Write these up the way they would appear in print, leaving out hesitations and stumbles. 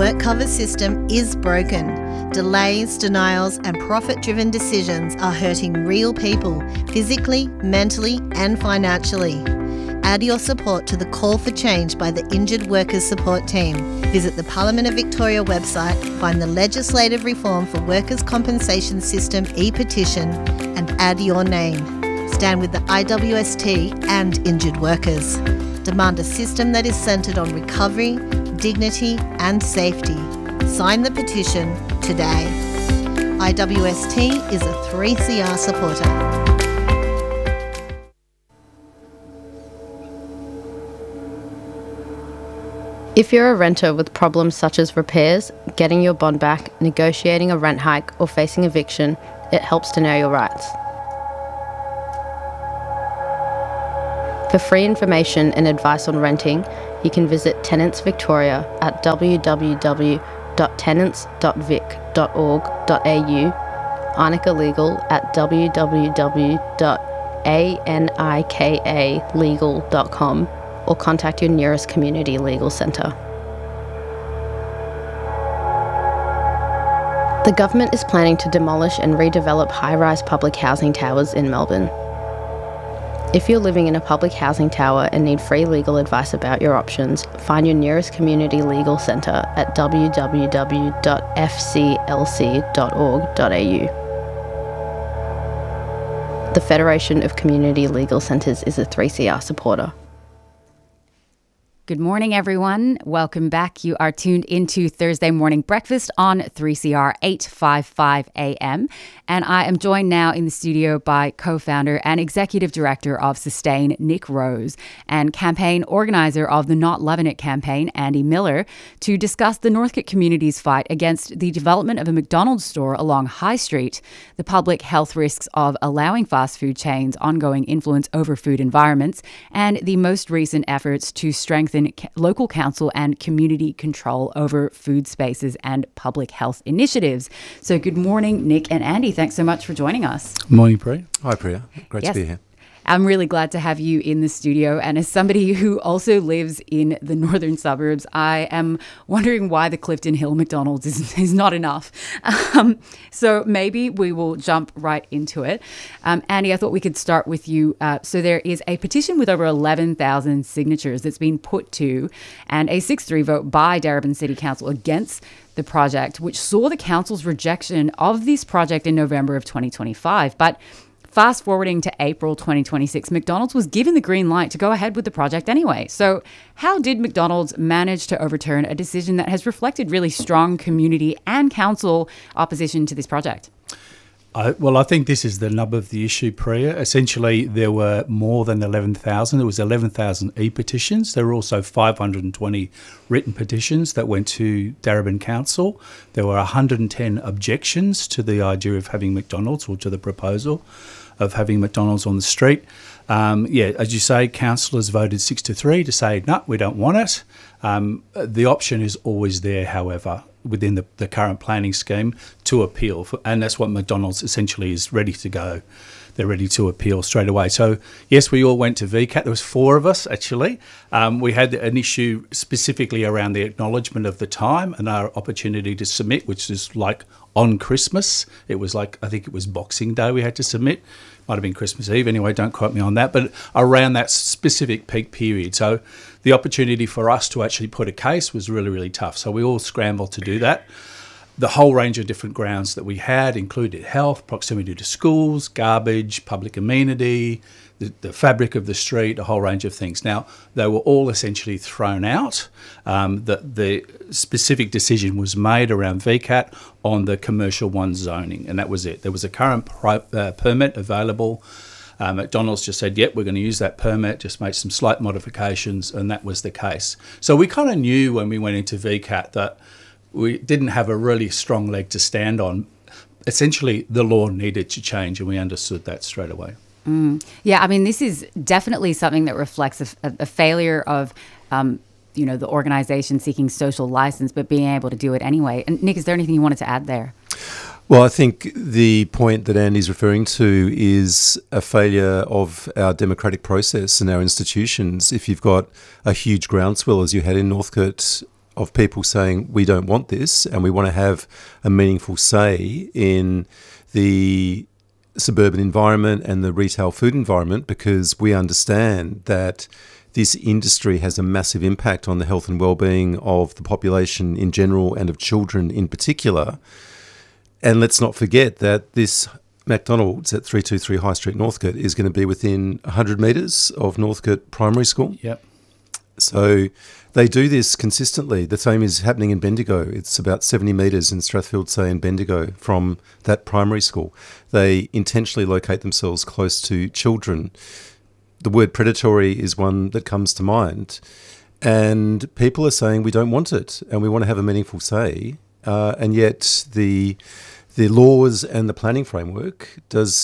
WorkCover system is broken. Delays, denials and profit-driven decisions are hurting real people, physically, mentally and financially. Add your support to the call for change by the Injured Workers Support Team. Visit the Parliament of Victoria website, find the Legislative Reform for Workers' Compensation System e-petition and add your name. Stand with the IWST and injured workers. Demand a system that is centred on recovery, dignity and safety. Sign the petition today. IWST is a 3CR supporter. If you're a renter with problems such as repairs, getting your bond back, negotiating a rent hike or facing eviction, it helps to know your rights. For free information and advice on renting, you can visit Tenants Victoria at www.tenants.vic.org.au, Arnica Legal at www.anikalegal.com, or contact your nearest community legal centre. The government is planning to demolish and redevelop high-rise public housing towers in Melbourne. If you're living in a public housing tower and need free legal advice about your options, find your nearest community legal centre at www.fclc.org.au. The Federation of Community Legal Centres is a 3CR supporter. Good morning, everyone. Welcome back. You are tuned into Thursday Morning Breakfast on 3CR 855 AM. And I am joined now in the studio by co-founder and executive director of Sustain, Nick Rose, and campaign organiser of the Not Lovin' It campaign, Andy Miller, to discuss the Northcote community's fight against the development of a McDonald's store along High Street, the public health risks of allowing fast food chains ongoing influence over food environments, and the most recent efforts to strengthen local council and community control over food spaces and public health initiatives. So good morning, Nick and Andy. Thanks so much for joining us. Morning, Priya. Hi, Priya. Great to be here. I'm really glad to have you in the studio. And as somebody who also lives in the northern suburbs, I am wondering why the Clifton Hill McDonald's is not enough. So maybe we will jump right into it. Andy, I thought we could start with you. So there is a petition with over 11,000 signatures that's been put to, and a 6-3 vote by Darebin City Council against the project, which saw the council's rejection of this project in November of 2025. But fast forwarding to April 2026, McDonald's was given the green light to go ahead with the project anyway. So how did McDonald's manage to overturn a decision that has reflected really strong community and council opposition to this project? Well, I think this is the nub of the issue, Priya. Essentially, there were more than 11,000. There was 11,000 e-petitions. There were also 520 written petitions that went to Darebin Council. There were 110 objections to the idea of having McDonald's, or to the proposal of having McDonald's on the street. As you say, councillors voted 6-3 to say, no, we don't want it. The option is always there, however, within the current planning scheme to appeal. And that's what McDonald's essentially is ready to go. They're ready to appeal straight away. So, yes, we all went to VCAT. There was 4 of us, actually. We had an issue specifically around the acknowledgement of the time and our opportunity to submit, which is like on Christmas. It was like, I think it was Boxing Day we had to submit. Might have been Christmas Eve. Anyway, don't quote me on that. But around that specific peak period. So the opportunity for us to actually put a case was really, really tough. So we all scrambled to do that. The whole range of different grounds that we had included health, proximity to schools, garbage, public amenity, the fabric of the street, a whole range of things. Now, they were all essentially thrown out. The specific decision was made around VCAT on the commercial one zoning, and that was it. There was a current permit available. McDonald's just said, yep, we're going to use that permit, just make some slight modifications, and that was the case. So we kind of knew when we went into VCAT that we didn't have a really strong leg to stand on. Essentially, the law needed to change, and we understood that straight away. Yeah, I mean, this is definitely something that reflects a failure of, the organisation seeking social licence, but being able to do it anyway. And Nick, is there anything you wanted to add there? Well, I think the point that Andy's referring to is a failure of our democratic process and our institutions. If you've got a huge groundswell, as you had in Northcote, of people saying we don't want this and we want to have a meaningful say in the suburban environment and the retail food environment, because we understand that this industry has a massive impact on the health and well-being of the population in general and of children in particular. And let's not forget that this McDonald's at 323 High Street, Northcote, is going to be within 100 metres of Northcote Primary School. Yep. So they do this consistently. The same is happening in Bendigo. It's about 70 metres in Strathfield Say and Bendigo from that primary school. They intentionally locate themselves close to children. The word predatory is one that comes to mind. And people are saying we don't want it and we want to have a meaningful say. And yet the laws and the planning framework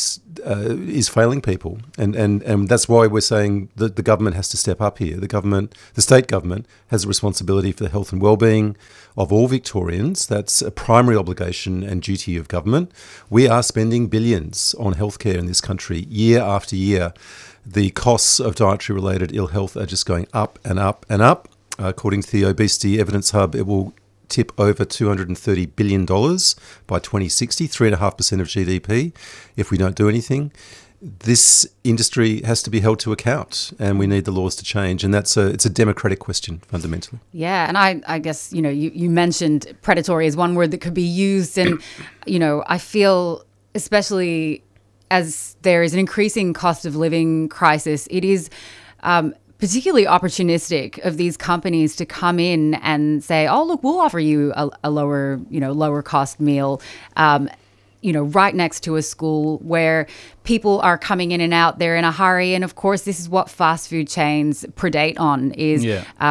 is failing people, and that's why we're saying that the government has to step up here. The state government has a responsibility for the health and well-being of all Victorians. That's a primary obligation and duty of government. We are spending billions on healthcare in this country year after year. The costs of dietary-related ill health are just going up and up and up. According to the Obesity Evidence Hub, it will tip over $230 billion by 2060, 3.5% of GDP, if we don't do anything. This industry has to be held to account, and we need the laws to change. And it's a democratic question, fundamentally. Yeah, and I guess, you mentioned predatory as one word that could be used. And, I feel, especially as there is an increasing cost of living crisis, it is particularly opportunistic of these companies to come in and say, oh, look, we'll offer you a lower cost meal, right next to a school where people are coming in and out. They're in a hurry. And of course, this is what fast food chains predate on is,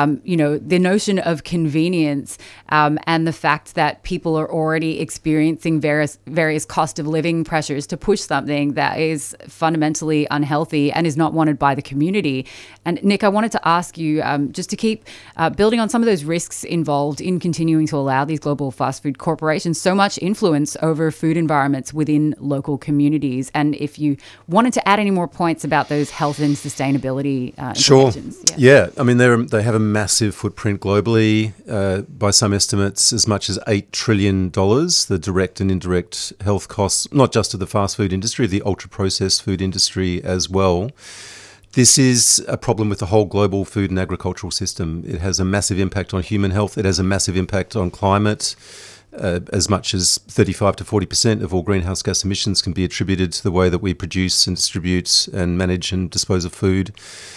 the notion of convenience and the fact that people are already experiencing various cost of living pressures to push something that is fundamentally unhealthy and is not wanted by the community. And Nick, I wanted to ask you just to keep building on some of those risks involved in continuing to allow these global fast food corporations so much influence over food environments within local communities. And if you wanted to add any more points about those health and sustainability implications. Sure. Yeah. I mean, they have a massive footprint globally. By some estimates, as much as $8 trillion, the direct and indirect health costs, not just of the fast food industry, the ultra-processed food industry as well. This is a problem with the whole global food and agricultural system. It has a massive impact on human health. It has a massive impact on climate. As much as 35 to 40% of all greenhouse gas emissions can be attributed to the way that we produce and distribute and manage and dispose of food.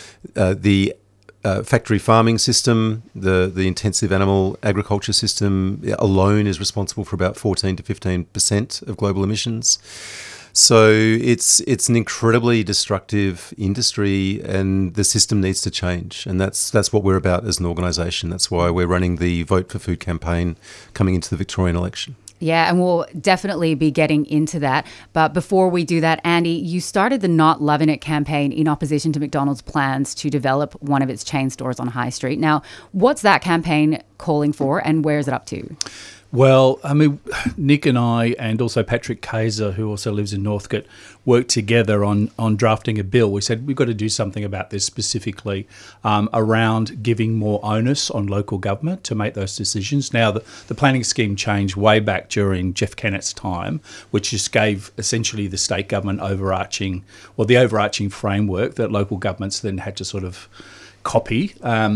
The factory farming system, the intensive animal agriculture system alone is responsible for about 14 to 15% of global emissions. So it's an incredibly destructive industry, and the system needs to change. And that's what we're about as an organisation. That's why we're running the Vote for Food campaign coming into the Victorian election. Yeah, and we'll definitely be getting into that. But before we do that, Andy, you started the Not Lovin' It campaign in opposition to McDonald's plans to develop one of its chain stores on High Street. Now, what's that campaign calling for, and where is it up to? Well, I mean, Nick and I, and also Patrick Kaiser, who also lives in Northcote, worked together on drafting a bill. We said we've got to do something about this, specifically around giving more onus on local government to make those decisions. Now, the planning scheme changed way back during Jeff Kennett's time, which just gave essentially the state government the overarching framework that local governments then had to sort of copy.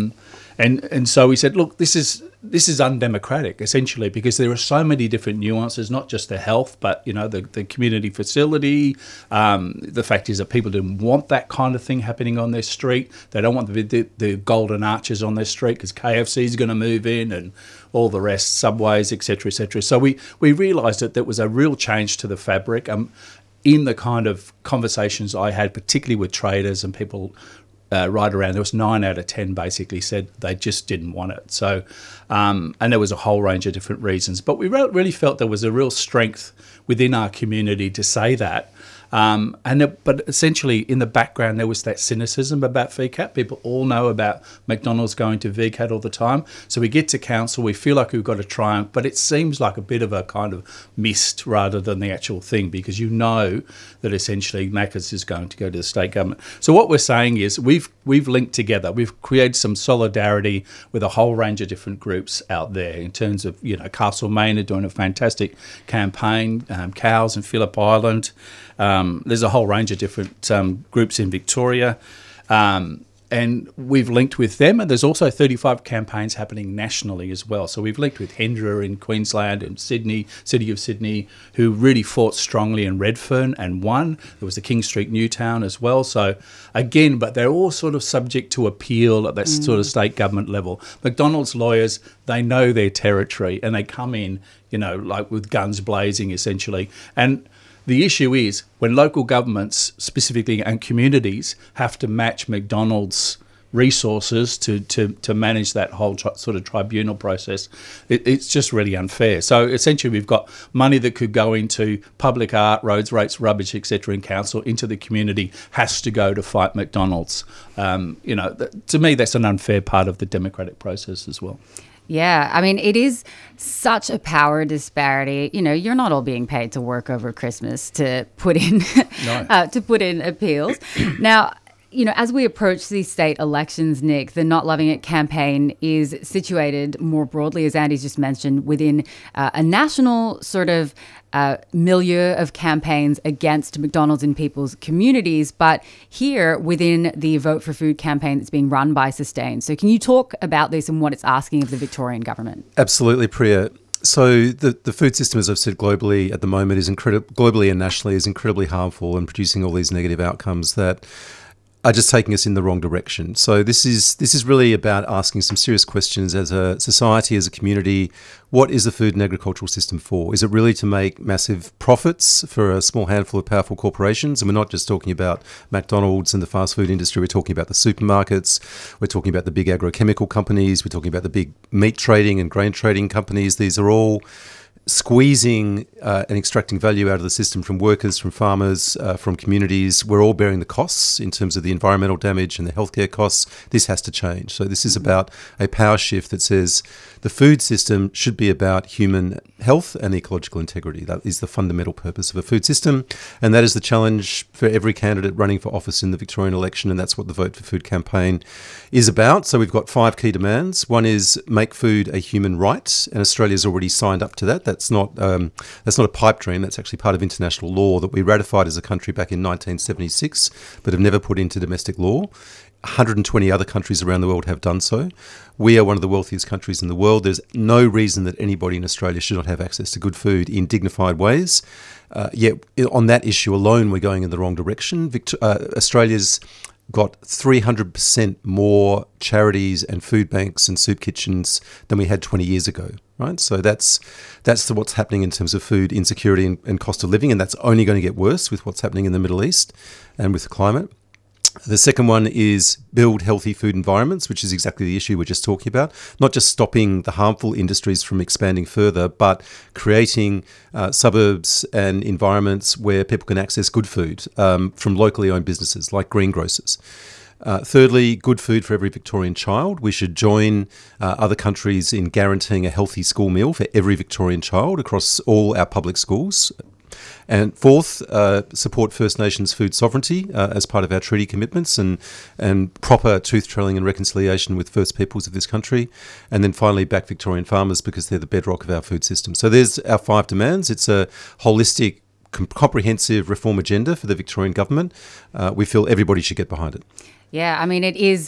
And so we said, look, this is undemocratic, essentially, because there are so many different nuances, not just the health, but, the community facility. The fact is that people didn't want that kind of thing happening on their street. They don't want the golden arches on their street because KFC is going to move in and all the rest, Subways, et cetera, et cetera. So we realised that there was a real change to the fabric. In the kind of conversations I had, particularly with traders and people right around, there was 9 out of 10 basically said they just didn't want it. So, and there was a whole range of different reasons. But we really felt there was a real strength within our community to say that. But essentially, in the background, there was that cynicism about VCAT. People all know about McDonald's going to VCAT all the time. So we get to council, we feel like we've got a triumph, but it seems like a bit of a kind of mist rather than the actual thing, because you know that essentially Macca's is going to go to the state government. So what we're saying is we've linked together. We've created some solidarity with a whole range of different groups out there in terms of, Castlemaine are doing a fantastic campaign, Cows and Phillip Island. There's a whole range of different groups in Victoria. And we've linked with them, and there's also 35 campaigns happening nationally as well. So we've linked with Hendra in Queensland and Sydney, City of Sydney, who really fought strongly in Redfern and won. There was the King Street Newtown as well. So again, but they're all sort of subject to appeal at that sort of state government level. McDonald's lawyers, they know their territory, and they come in, like with guns blazing essentially. And the issue is when local governments specifically and communities have to match McDonald's resources to manage that whole sort of tribunal process, it's just really unfair. So essentially we've got money that could go into public art, roads, rates, rubbish, etc. in council, into the community, has to go to fight McDonald's. To me, that's an unfair part of the democratic process as well. Yeah, I mean, it is such a power disparity. You're not all being paid to work over Christmas to put in appeals. Now, as we approach these state elections, Nick, the Not Loving It campaign is situated more broadly, as Andy's just mentioned, within a national sort of milieu of campaigns against McDonald's in people's communities, but here within the Vote for Food campaign that's being run by Sustain. So can you talk about this and what it's asking of the Victorian government? Absolutely, Priya. So the food system, as I've said, globally at the moment globally and nationally is incredibly harmful and producing all these negative outcomes that are just taking us in the wrong direction. So this is really about asking some serious questions as a society, as a community. What is the food and agricultural system for? Is it really to make massive profits for a small handful of powerful corporations? And we're not just talking about McDonald's and the fast food industry. We're talking about the supermarkets. We're talking about the big agrochemical companies. We're talking about the big meat trading and grain trading companies. These are all squeezing and extracting value out of the system from workers, from farmers, from communities. We're all bearing the costs in terms of the environmental damage and the healthcare costs. This has to change. So this is about a power shift that says the food system should be about human health and ecological integrity. That is the fundamental purpose of a food system. And that is the challenge for every candidate running for office in the Victorian election. And that's what the Vote for Food campaign is about. So we've got 5 key demands. One is make food a human right. And Australia's already signed up to that. That's not a pipe dream. That's actually part of international law that we ratified as a country back in 1976, but have never put into domestic law. 120 other countries around the world have done so. We are one of the wealthiest countries in the world. There's no reason that anybody in Australia should not have access to good food in dignified ways. Yet on that issue alone, we're going in the wrong direction. Australia's got 300% more charities and food banks and soup kitchens than we had 20 years ago, right? So that's what's happening in terms of food insecurity and cost of living, and that's only going to get worse with what's happening in the Middle East and with the climate. The second one is build healthy food environments, which is exactly the issue we're just talking about. Not just stopping the harmful industries from expanding further, but creating suburbs and environments where people can access good food from locally owned businesses like greengrocers. Thirdly, good food for every Victorian child. We should join other countries in guaranteeing a healthy school meal for every Victorian child across all our public schools. And fourth, support First Nations food sovereignty as part of our treaty commitments and proper truth telling and reconciliation with First Peoples of this country. And then finally, back Victorian farmers because they're the bedrock of our food system. So there's our 5 demands. It's a holistic, comprehensive reform agenda for the Victorian government. We feel everybody should get behind it. Yeah, I mean, it is...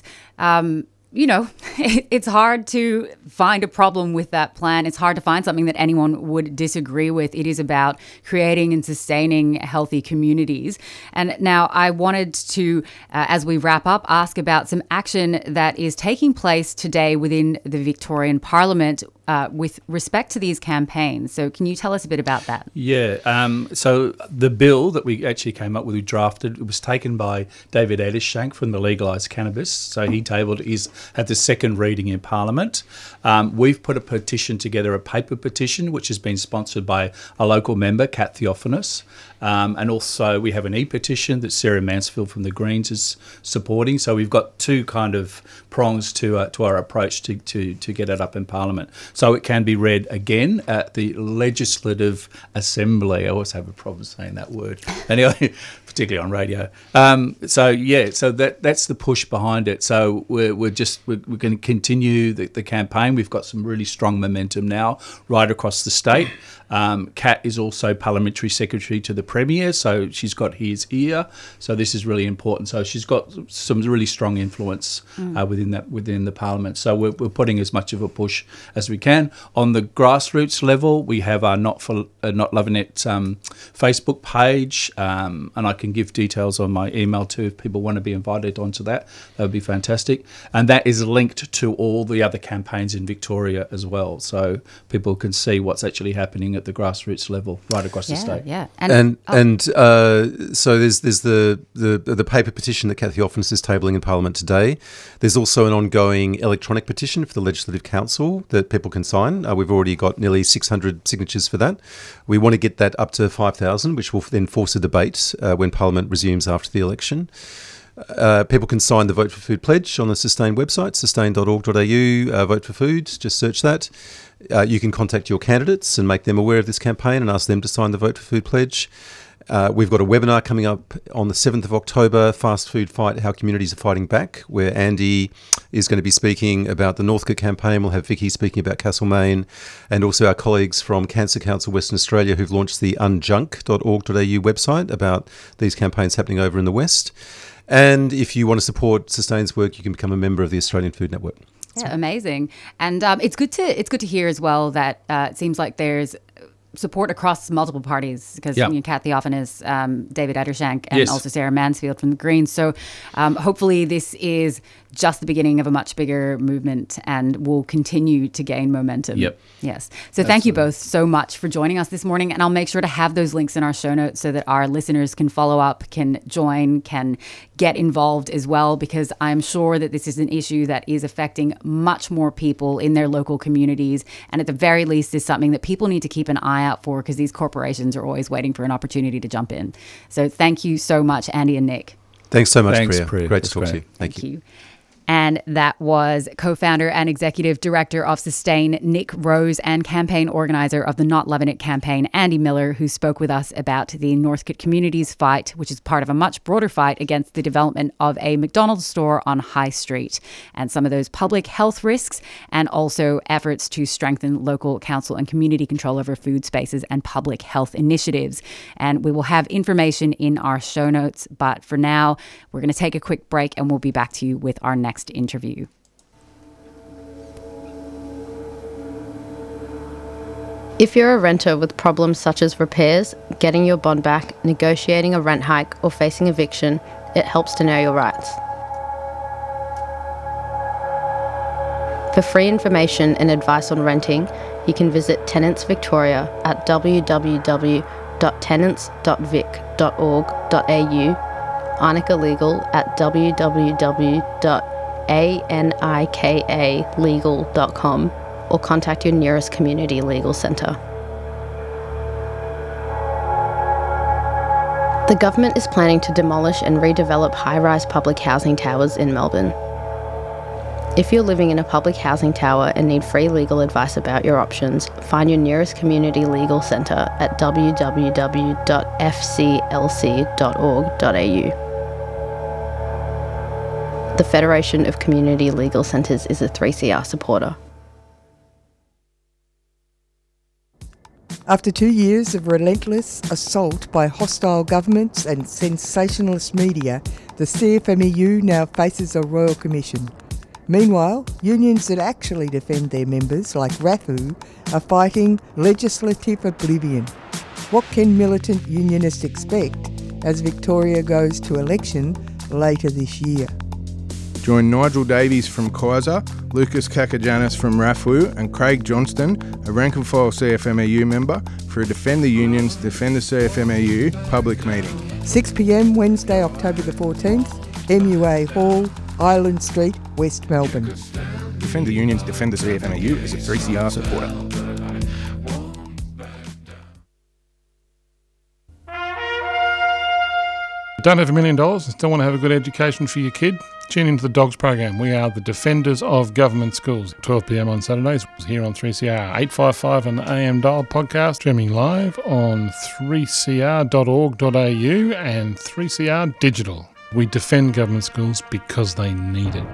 it's hard to find a problem with that plan. It's hard to find something that anyone would disagree with. It is about creating and sustaining healthy communities. And now I wanted to, as we wrap up, ask about some action that is taking place today within the Victorian Parliament with respect to these campaigns. So can you tell us a bit about that? Yeah. So the bill that we actually came up with, we drafted, it was taken by David Edershank from the Legalise Cannabis. So he tabled it, had the second reading in Parliament. We've put a petition together, a paper petition, which has been sponsored by a local member, Kat Theophanous. And also we have an e-petition that Sarah Mansfield from the Greens is supporting. So we've got two kind of prongs to our approach to get it up in Parliament. So it can be read again at the Legislative Assembly. I always have a problem saying that word. Anyway, particularly on radio. So that's the push behind it. So we're going to continue the campaign. We've got some really strong momentum now right across the state. Kat is also Parliamentary Secretary to the Premier, so she's got his ear. So this is really important. So she's got some really strong influence within the Parliament. So we're putting as much of a push as we can. On the grassroots level, we have our Not Loving It Facebook page, and I can give details on my email too if people want to be invited onto that. That would be fantastic. And that is linked to all the other campaigns in Victoria as well, so people can see what's actually happening at the grassroots level right across the state. Yeah, so there's the paper petition that Kat Theophanous is tabling in Parliament today. There's also an ongoing electronic petition for the Legislative Council that people can sign. We've already got nearly 600 signatures for that. We want to get that up to 5,000, which will then force a debate when Parliament resumes after the election. People can sign the Vote for Food pledge on the Sustain website, sustain.org.au, Vote for Food, just search that. You can contact your candidates and make them aware of this campaign and ask them to sign the Vote for Food pledge. We've got a webinar coming up on the 7th of October, Fast Food Fight, How Communities Are Fighting Back, where Andy is going to be speaking about the Northcote campaign. We'll have Vicky speaking about Castlemaine, and also our colleagues from Cancer Council Western Australia who've launched the unjunk.org.au website about these campaigns happening over in the West. And if you want to support Sustain's work, you can become a member of the Australian Food Network. Yeah, amazing. And it's good to hear as well that it seems like there's support across multiple parties, because Kat Theophanous, David Edershank, and also Sarah Mansfield from the Greens. So hopefully this is just the beginning of a much bigger movement and will continue to gain momentum. Yep. Yes. So thank you both so much for joining us this morning. And I'll make sure to have those links in our show notes so that our listeners can follow up, can join, can get involved as well, because I'm sure that this is an issue that is affecting much more people in their local communities. And at the very least is something that people need to keep an eye out for, because these corporations are always waiting for an opportunity to jump in. So thank you so much, Andy and Nick. Thanks so much, Thanks, Priya. Great to talk to you. Thank you. And that was co-founder and executive director of Sustain, Nick Rose, and campaign organizer of the Not Loving It campaign, Andy Miller, who spoke with us about the Northcote Communities fight, which is part of a much broader fight against the development of a McDonald's store on High Street, and some of those public health risks, and also efforts to strengthen local council and community control over food spaces and public health initiatives. And we will have information in our show notes, but for now, we're going to take a quick break and we'll be back to you with our next interview. If you're a renter with problems such as repairs, getting your bond back, negotiating a rent hike, or facing eviction, it helps to know your rights. For free information and advice on renting, you can visit Tenants Victoria at www.tenants.vic.org.au, Arnica Legal at www.anikalegal.com, or contact your nearest community legal centre. The government is planning to demolish and redevelop high-rise public housing towers in Melbourne. If you're living in a public housing tower and need free legal advice about your options, find your nearest community legal centre at www.fclc.org.au. The Federation of Community Legal Centres is a 3CR supporter. After 2 years of relentless assault by hostile governments and sensationalist media, the CFMEU now faces a Royal Commission. Meanwhile, unions that actually defend their members, like RAFU, are fighting legislative oblivion. What can militant unionists expect as Victoria goes to election later this year? Join Nigel Davies from Kaiser, Lucas Kakajanis from RAFU and Craig Johnston, a rank and file CFMEU member, for a Defend the Unions, Defend the CFMEU public meeting. 6 p.m. Wednesday, October the 14th, MUA Hall, Island Street, West Melbourne. Defend the Unions, Defend the CFMEU is a 3CR supporter. Don't have $1 million and still want to have a good education for your kid? Tune into the DOGS program. We are the Defenders of Government Schools. 12 p.m. on Saturdays here on 3CR 855 and AM dial podcast, streaming live on 3cr.org.au and 3CR Digital. We defend government schools because they need it.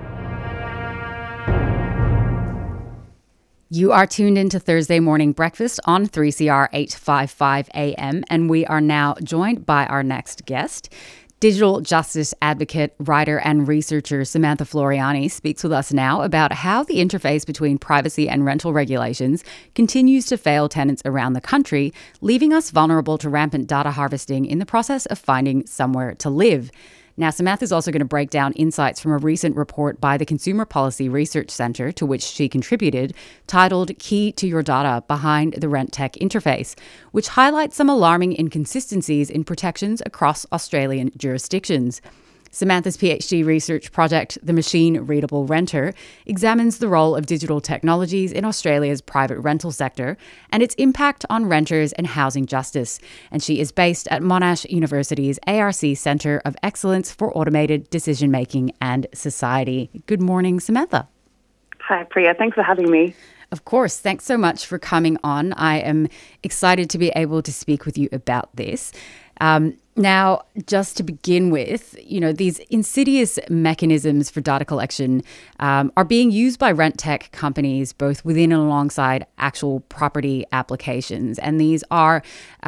You are tuned into Thursday Morning Breakfast on 3CR 855 AM, and we are now joined by our next guest. Digital justice advocate, writer and researcher Samantha Floriani speaks with us now about how the interface between privacy and rental regulations continues to fail tenants around the country, leaving us vulnerable to rampant data harvesting in the process of finding somewhere to live. Now, Samantha is also going to break down insights from a recent report by the Consumer Policy Research Centre, to which she contributed, titled Key to Your Data Behind the Rent Tech Interface, which highlights some alarming inconsistencies in protections across Australian jurisdictions. Samantha's PhD research project, The Machine Readable Renter, examines the role of digital technologies in Australia's private rental sector and its impact on renters and housing justice. And she is based at Monash University's ARC Centre of Excellence for Automated Decision Making and Society. Good morning, Samantha. Hi, Priya. Thanks for having me. Of course. Thanks so much for coming on. I am excited to be able to speak with you about this. Now, just to begin with, these insidious mechanisms for data collection are being used by rent tech companies, both within and alongside actual property applications. And these are,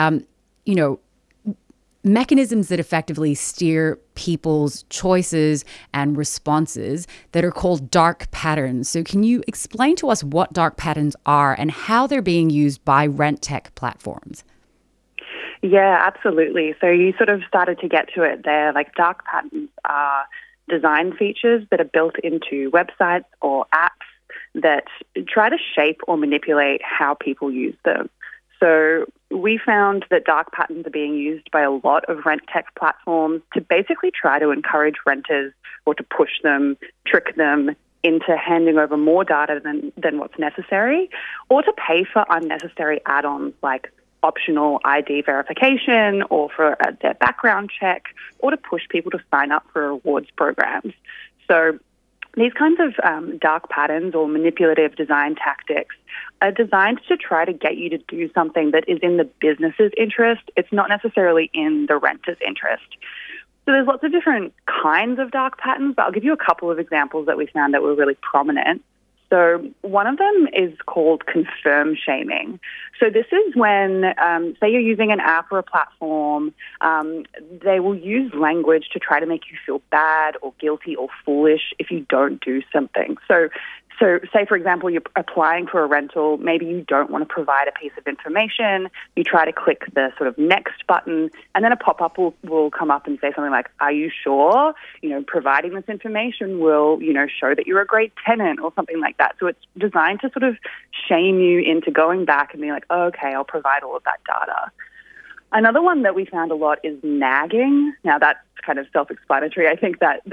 mechanisms that effectively steer people's choices and responses that are called dark patterns. So can you explain to us what dark patterns are and how they're being used by rent tech platforms? Yeah, absolutely. So you sort of started to get to it there. Like, dark patterns are design features that are built into websites or apps that try to shape or manipulate how people use them. So we found that dark patterns are being used by a lot of rent tech platforms to basically try to encourage renters or to push them, trick them into handing over more data than what's necessary, or to pay for unnecessary add-ons like optional ID verification or for their background check, or to push people to sign up for rewards programs. So these kinds of dark patterns or manipulative design tactics are designed to try to get you to do something that is in the business's interest. It's not necessarily in the renter's interest. So there's lots of different kinds of dark patterns, but I'll give you a couple of examples that we found that were really prominent. So one of them is called confirm shaming. So this is when, say you're using an app or a platform, they will use language to try to make you feel bad or guilty or foolish if you don't do something. So say, for example, you're applying for a rental, maybe you don't want to provide a piece of information, you try to click the sort of next button, and then a pop-up will come up and say something like, are you sure? Providing this information will, show that you're a great tenant or something like that. So it's designed to sort of shame you into going back and being like, oh, okay, I'll provide all of that data. Another one that we found a lot is nagging. Now, that's kind of self-explanatory, I think, that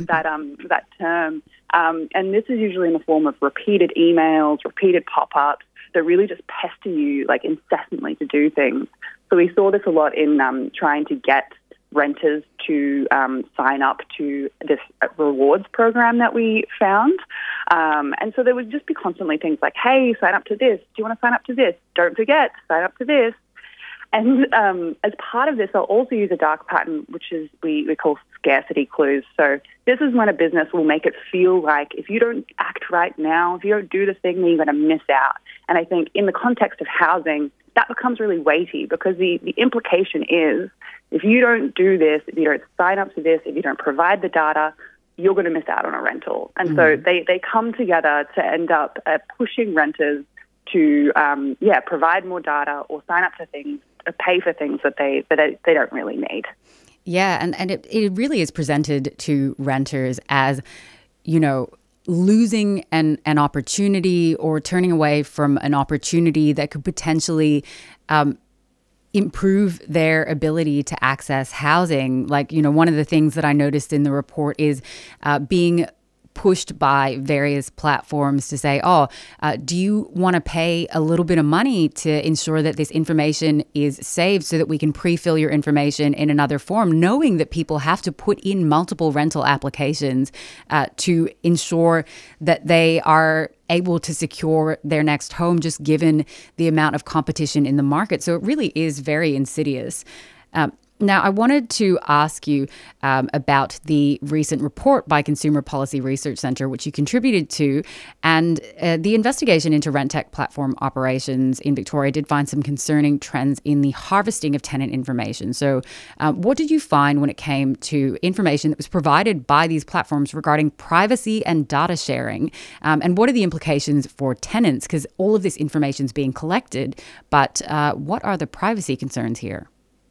term. And this is usually in the form of repeated emails, repeated pop-ups that really just pester you like incessantly to do things. So we saw this a lot in trying to get renters to sign up to this rewards program that we found. And so there would just be constantly things like, hey, sign up to this. Do you want to sign up to this? Don't forget, sign up to this. And as part of this, I'll also use a dark pattern, which is we call scarcity clues. So this is when a business will make it feel like if you don't act right now, if you don't do the thing, then you're going to miss out. And I think in the context of housing, that becomes really weighty because the implication is if you don't do this, if you don't sign up to this, if you don't provide the data, you're going to miss out on a rental. And so they come together to end up pushing renters to, provide more data or sign up to things, pay for things that they don't really need. Yeah, and it really is presented to renters as losing an opportunity or turning away from an opportunity that could potentially improve their ability to access housing. Like, one of the things that I noticed in the report is being pushed by various platforms to say, do you want to pay a little bit of money to ensure that this information is saved so that we can pre-fill your information in another form, knowing that people have to put in multiple rental applications to ensure that they are able to secure their next home, just given the amount of competition in the market. So it really is very insidious. Now, I wanted to ask you about the recent report by Consumer Policy Research Centre, which you contributed to, and the investigation into rent tech platform operations in Victoria did find some concerning trends in the harvesting of tenant information. So what did you find when it came to information that was provided by these platforms regarding privacy and data sharing? And what are the implications for tenants? Because all of this information is being collected, but what are the privacy concerns here?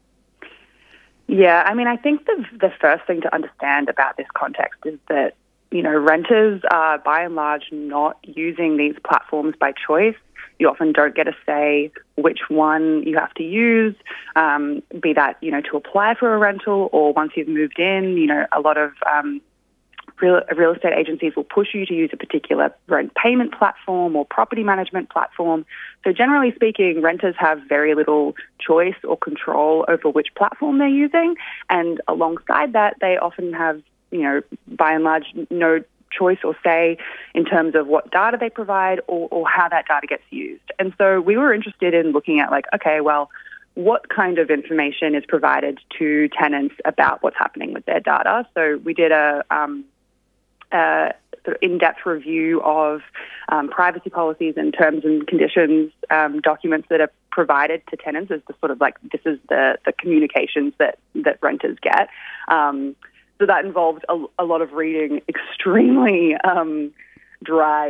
Yeah, I think the first thing to understand about this context is that, renters are by and large not using these platforms by choice. You often don't get a say which one you have to use, be that, to apply for a rental or once you've moved in. A lot of real estate agencies will push you to use a particular rent payment platform or property management platform. So generally speaking, renters have very little choice or control over which platform they're using. And alongside that, they often have, by and large, no choice or say in terms of what data they provide or how that data gets used. And so we were interested in looking at what kind of information is provided to tenants about what's happening with their data. So we did a sort of in-depth review of privacy policies and terms and conditions documents that are provided to tenants as the sort of this is the communications that renters get. So that involved a lot of reading extremely dry